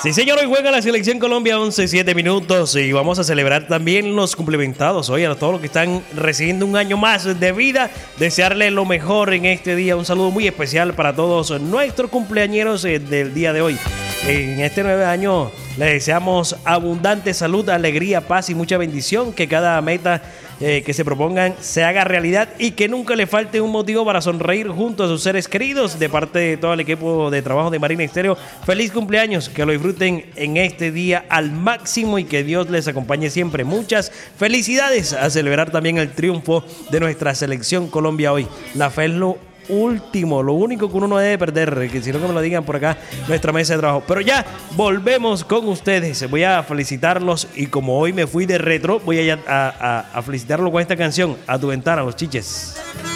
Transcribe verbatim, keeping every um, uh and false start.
Sí, señor, hoy juega la Selección Colombia once, siete minutos y vamos a celebrar también los complementados. Hoy a todos los que están recibiendo un año más de vida, desearles lo mejor en este día. Un saludo muy especial para todos nuestros cumpleañeros eh, del día de hoy. En este nuevo año les deseamos abundante salud, alegría, paz y mucha bendición. Que cada meta eh, que se propongan se haga realidad y que nunca le falte un motivo para sonreír junto a sus seres queridos. De parte de todo el equipo de trabajo de Marina Estéreo, feliz cumpleaños, que lo disfruten en este día al máximo y que Dios les acompañe siempre. Muchas felicidades, a celebrar también el triunfo de nuestra Selección Colombia hoy. La fe es lo último, lo único que uno no debe perder, que si no que me lo digan por acá nuestra mesa de trabajo. Pero ya volvemos con ustedes. Voy a felicitarlos y como hoy me fui de retro, voy a, a, a, a felicitarlos con esta canción, A tu ventana, Los Chiches.